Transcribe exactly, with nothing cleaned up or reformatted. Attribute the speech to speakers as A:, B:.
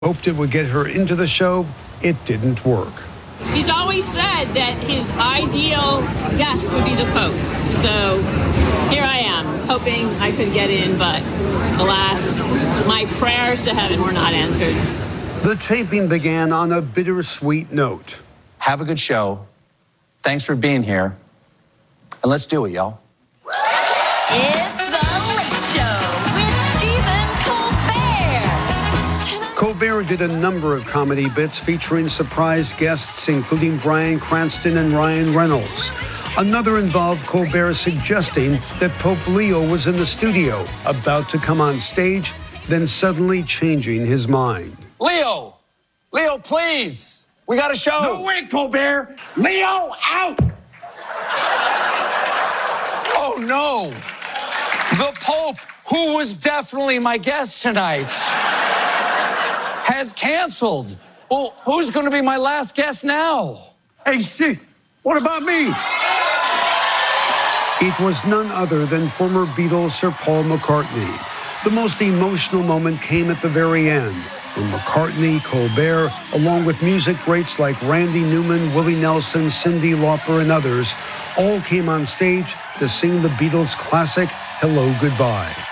A: Hoped it would get her into the show. It didn't work.
B: He's always said that his ideal guest would be the Pope. So here I am, hoping I could get in, but alas, my prayers to heaven were not answered.
A: The taping began on a bittersweet note.
C: Have a good show. Thanks for being here. And let's do it, y'all.
D: It's The Late Show with Stephen Colbert.
A: Colbert did a number of comedy bits featuring surprise guests, including Bryan Cranston and Ryan Reynolds. Another involved Colbert suggesting that Pope Leo was in the studio, about to come on stage, then suddenly changing his mind.
C: Leo! Leo, please! We got a show!
E: No way, Colbert! Leo, out!
C: Oh, no! The Pope, who was definitely my guest tonight, has canceled. Well, who's going to be my last guest now?
E: Hey, Steve, what about me?
A: It was none other than former Beatles Sir Paul McCartney. The most emotional moment came at the very end, when McCartney, Colbert, along with music greats like Randy Newman, Willie Nelson, Cyndi Lauper, and others, all came on stage to sing the Beatles' classic, Hello, Goodbye.